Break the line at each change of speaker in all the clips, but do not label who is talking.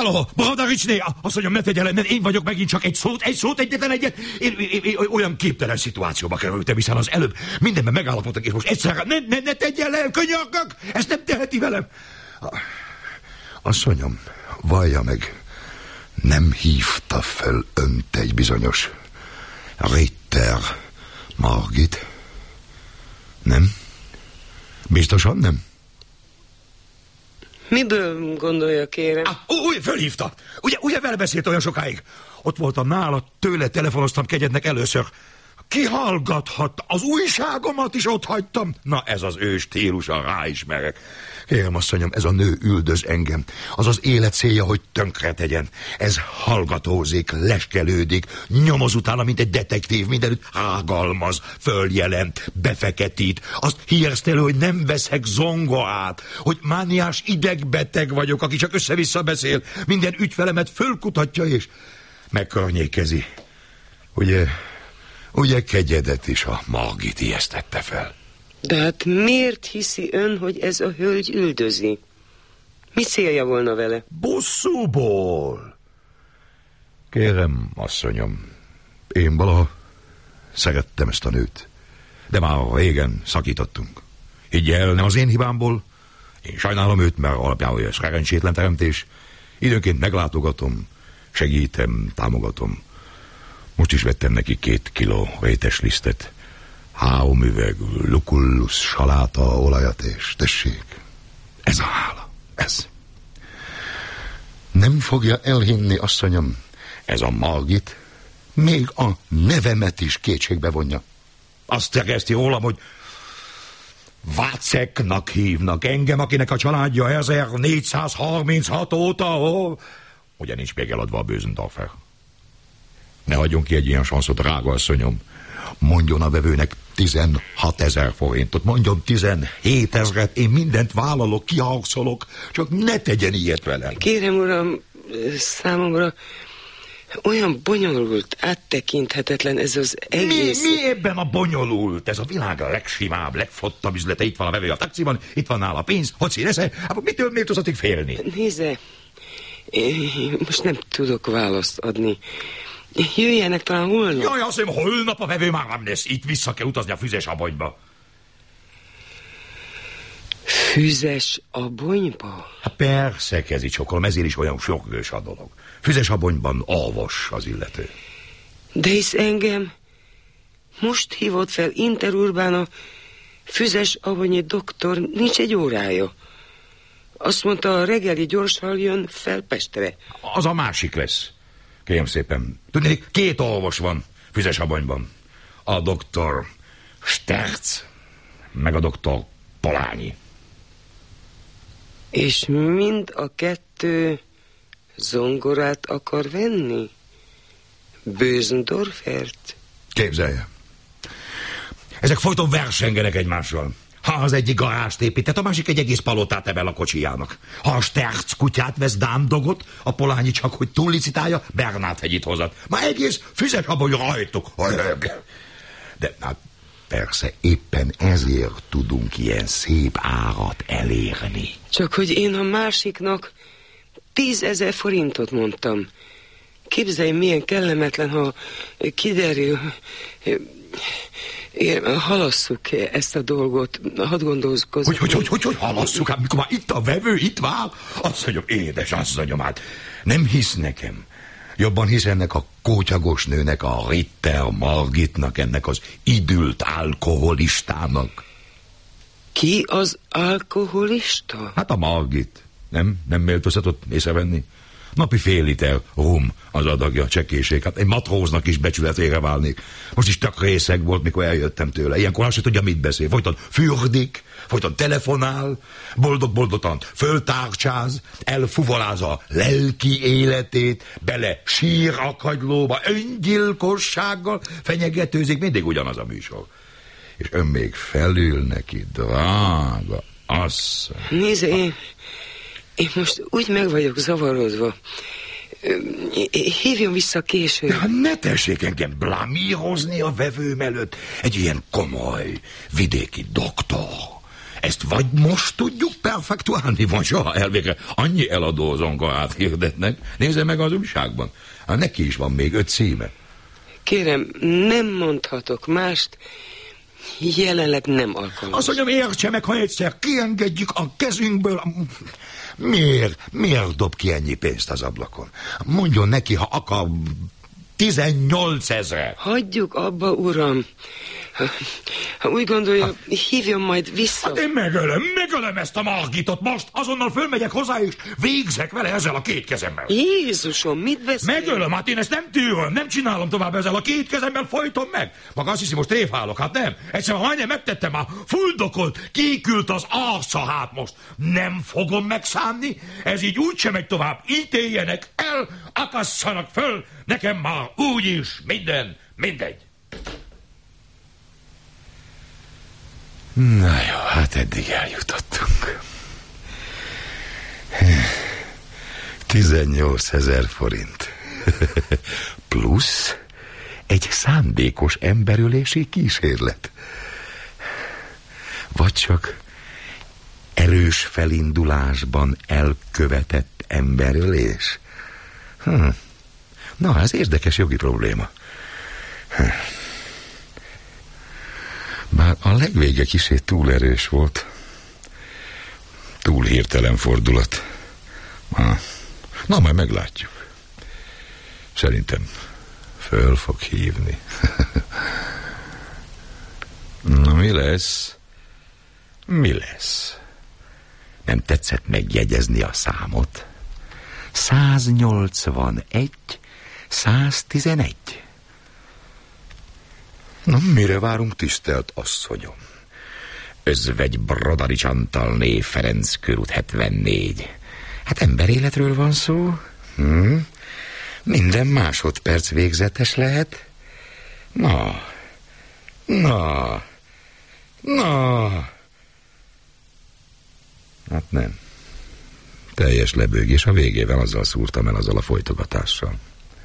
Halló, Brodaricsné, azt mondjam, ne tegye le, én vagyok megint csak egy szót, egyetlen egyet. Én olyan képtelen szituációba kerültem, hiszen az előbb mindenben megállapodtak, és most egyszerre ne tegye le, könyörgök, ezt nem teheti velem. Asszonyom, vallja meg, nem hívta fel önt egy bizonyos Ritter Margit? Nem? Biztosan nem?
Miből gondolja, kérem?
Fölhívta. Ugye vele beszélt olyan sokáig? Ott voltam nála, tőle telefonoztam kegyednek először. Kihallgathatta, az újságomat is ott hagytam. Na, ez az ő stílusa, ráismerek. Kérem, asszonyom, ez a nő üldöz engem. Az az élet célja, hogy tönkre tegyen. Ez hallgatózik, leskelődik, nyomoz utána, mint egy detektív, mindenütt hágalmaz, följelent, befeketít. Azt híresztelő, hogy nem veszek zongorát, hogy mániás idegbeteg vagyok, aki csak össze-vissza beszél, minden ügyfelemet fölkutatja és megkörnyékezi. Ugye kegyedet is a Margit ijesztette fel.
De hát miért hiszi ön, hogy ez a hölgy üldözi? Mi célja volna vele?
Bosszúból. Kérem, asszonyom, én valaha szerettem ezt a nőt, de már régen szakítottunk. Higgy el, nem az én hibámból. Én sajnálom őt, mert alapján ez szerencsétlen teremtés. Időnként meglátogatom, segítem, támogatom. Most is vettem neki 2 kiló réteslisztet, 3 üveg lucullus saláta olajat, és tessék, ez a hála, ez. Nem fogja elhinni, asszonyom, ez a Margit még a nevemet is kétségbe vonja. Azt terjeszti rólam, hogy Váceknak hívnak engem, akinek a családja 1436 óta, ugye nincs még eladva a Bösendorfer. Ne hagyjon ki egy ilyen sanszot, drága asszonyom. Mondjon a vevőnek 16 000 forintot, mondjon 17 000, én mindent vállalok, kiharcolok, csak ne tegyen ilyet velem.
Kérem, uram, számomra olyan bonyolult, áttekinthetetlen ez az egész...
Mi ebben a bonyolult? Ez a világ a legsimább, legflottabb üzlete. Itt van a vevő a taxiban, itt van nála a pénz, hogy színesze, hát mitől méltózatig félni?
Nézze, én most nem tudok választ adni. Jöjjenek talán holnap.
Jaj, azt mondom, holnap a vevő már nem lesz. Itt vissza kell utazni a Füzesabonyba.
Füzesabonyba?
Hát persze, kezicsokolom, ezért is olyan sürgős a dolog. Füzesabonyban alvos az illető.
De hisz engem most hívott fel Interurbán a Füzesabonyi doktor, nincs egy órája. Azt mondta, a reggeli gyorsan jön fel Pestre.
Az a másik lesz. Kérem szépen. Tudnék, 2 orvos van Füzesabonyban. A doktor Sterc, meg a doktor Polányi.
És mind a 2 zongorát akar venni? Bösendorfert?
Képzelje. Ezek folyton versengenek egymással. Ha az egyik garást épített, a másik egy egész palotát ebben a kocsijának. Ha a Sterc kutyát vesz Dámdogot, a Polányi csak, hogy túllicitálja, Bernát-hegyit hozat. Már egész Füzesabony rajtuk. De hát persze éppen ezért tudunk ilyen szép árat elérni.
Csak hogy én a másiknak 10 000 forintot mondtam. Képzelj, milyen kellemetlen, ha kiderül... Halasszuk ezt a dolgot, hadd gondolkozunk.
Hogy halasszuk? Hát mikor már itt a vevő, itt vár? Azt mondjam, édes asszonyom, hát nem hisz nekem. Jobban hisz ennek a kótyagos nőnek, a Ritter Margitnak, ennek az idült alkoholistának.
Ki az alkoholista?
Hát a Margit. Nem méltóztatott észrevenni? Napi fél liter rum az adagja, csekéség. Hát egy matróznak is becsületére válnék. Most is tök részeg volt, mikor eljöttem tőle. Ilyenkor azt se tudja, mit beszél. Folyton fürdik, folyton telefonál, boldog-boldogtan föltárcsáz, elfuvolázza a lelki életét, bele sír a kagylóba, öngyilkossággal fenyegetőzik, mindig ugyanaz a műsor. És ön még felül neki, drága asszony.
Nézd, én most úgy meg vagyok zavarodva. Hívjon vissza később.
De ne tessék engem blamírozni a vevőm előtt. Egy ilyen komoly, vidéki doktor. Ezt vagy most tudjuk perfektuálni, vagy soha elvégre. Annyi eladó zongorát hirdetnek. Nézze meg az újságban. Hát neki is van még 5 címe.
Kérem, nem mondhatok mást. Jelenleg nem alkalmas.
Azt mondjam, értse meg, ha egyszer kiengedjük a kezünkből. Miért dob ki ennyi pénzt az ablakon? Mondjon neki, ha akar 18 000.
Hagyjuk abba, uram. Ha úgy gondolja, hívjon majd vissza.
Hát én megölöm ezt a Margitot most. Azonnal fölmegyek hozzá, és végzek vele ezzel a 2 kezemmel.
Jézusom, mit beszél?
Megölöm, hát én ezt nem tűröm, nem csinálom tovább ezzel a 2 kezemmel, folyton meg. Maga azt hiszi, most tréfálok, hát nem. Egyszerűen majdnem megtettem, már fuldokolt, kékült az arca, hát most. Nem fogom megszánni, ez így úgy sem megy tovább. Ítéljenek el, akasszanak föl, nekem már úgyis mindegy. Na jó, hát eddig eljutottunk. 18 000 forint. Plusz egy szándékos emberölési kísérlet. Vagy csak erős felindulásban elkövetett emberölés. Na, ez érdekes jogi probléma. Bár a legvége kicsit túl erős volt. Túl hirtelen fordulat. Na, majd meglátjuk. Szerintem föl fog hívni. Na, mi lesz? Nem tetszett megjegyezni a számot? 181, 111. Na, mire várunk, tisztelt asszonyom? Özvegy Brodarics Antalné, Ferenc körút 74. Hát emberéletről van szó. Minden másodperc végzetes lehet. Na. Hát nem. Teljes lebőgés, a végével azzal szúrtam el, azzal a folytogatással.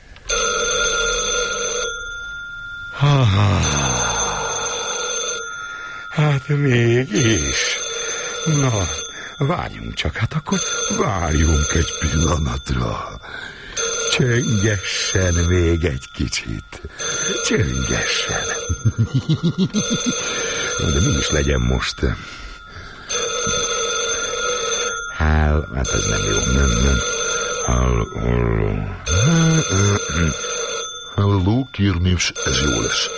Hát mégis. Na, várjunk csak, hát akkor várjunk egy pillanatra. Csöngessen még egy kicsit. Csöngessen. De mi is legyen most? Hát ez nem jó, nem. Halló, kérném, ez jó lesz.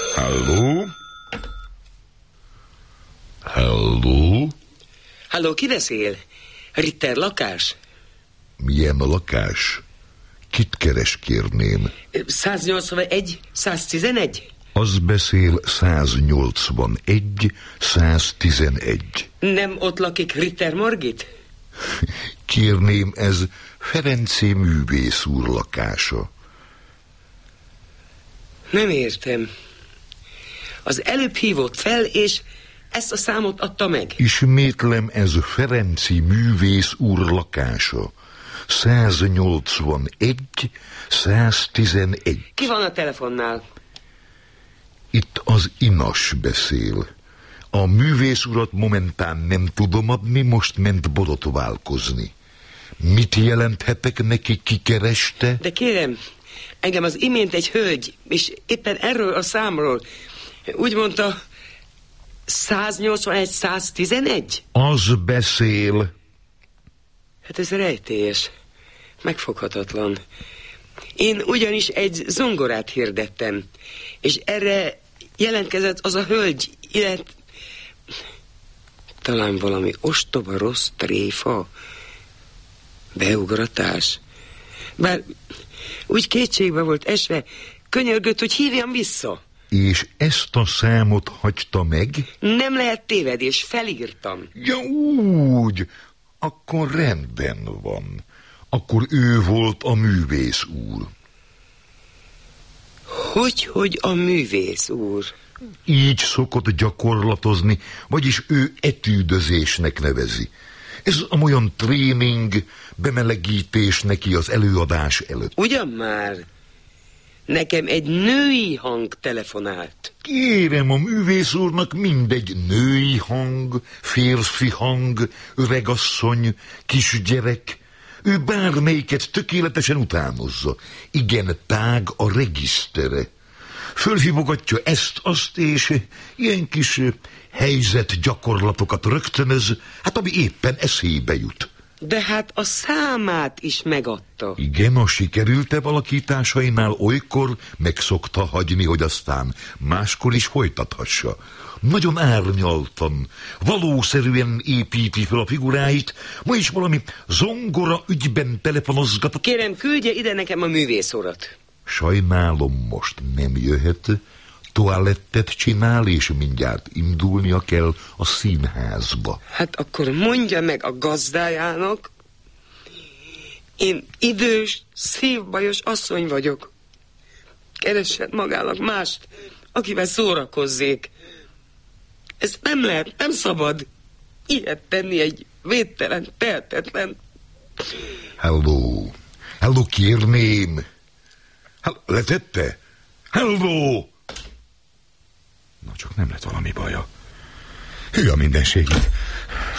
Halló, ki beszél? Ritter lakás?
Milyen a lakás? Kit keres, kérném?
181, 111?
Az beszél 181, 111.
Nem ott lakik Ritter Margit?
Kérném, ez Ferenczé művész úr lakása.
Nem értem. Az előbb hívott fel, és ezt a számot adta meg.
Ismétlem, ez Ferenczy művész úr lakása. 181, 111.
Ki van a telefonnál?
Itt az Inas beszél. A művész urat momentán nem tudom adni, most ment borotválkozni. Mit jelenthetek neki, ki kereste?
De kérem, engem az imént egy hölgy, és éppen erről a számról úgy mondta, 181, 111?
Az beszél.
Hát ez rejtélyes, megfoghatatlan. Én ugyanis egy zongorát hirdettem, és erre jelentkezett az a hölgy, illetve talán valami ostoba rossz tréfa, beugratás. Bár úgy kétségbe volt esve, könyörgött, hogy hívjam vissza.
És ezt a számot hagyta meg?
Nem lehet tévedés, felírtam.
Ja, úgy. Akkor rendben van. Akkor ő volt a művész úr.
Hogy a művész úr?
Így szokott gyakorlatozni, vagyis ő etűdözésnek nevezi. Ez amolyan tréning, bemelegítés neki az előadás előtt.
Ugyan már? Nekem egy női hang telefonált.
Kérem, a művész úrnak mindegy női hang, férfi hang, öregasszony, kisgyerek. Ő bármelyiket tökéletesen utánozza. Igen, tág a regisztere. Fölhívogatja ezt-azt, és ilyen kis helyzetgyakorlatokat rögtönöz, hát ami éppen eszébe jut.
De hát a számát is megadta.
Igen, a sikerült-e alakításainál olykor meg szokta hagyni, hogy aztán máskor is folytathassa. Nagyon árnyaltan, valószerűen építi fel a figuráit, ma is valami zongora ügyben telefonozgat.
Kérem, küldje ide nekem a művészurat.
Sajnálom, most nem jöhet. Toalettet csinál, és mindjárt indulnia kell a színházba.
Hát akkor mondja meg a gazdájának, én idős, szívbajos asszony vagyok. Keressen magának mást, akivel szórakozzék. Ez nem lehet, nem szabad ilyet tenni egy védtelen, tehetetlen.
Hello, kérném. Letette? Hello!
Na, csak nem lett valami baja. Hű a mindenségét.